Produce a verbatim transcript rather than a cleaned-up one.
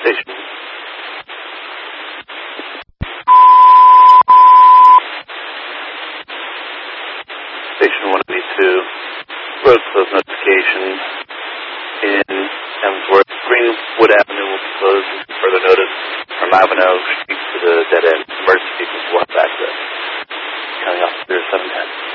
Station. Station one eighty-two. Road closed notification in Hemsworth. Greenwood Avenue will be closed until further notice. From Avenue Street to the dead end. Emergency vehicle will have access. County Officer seven ten.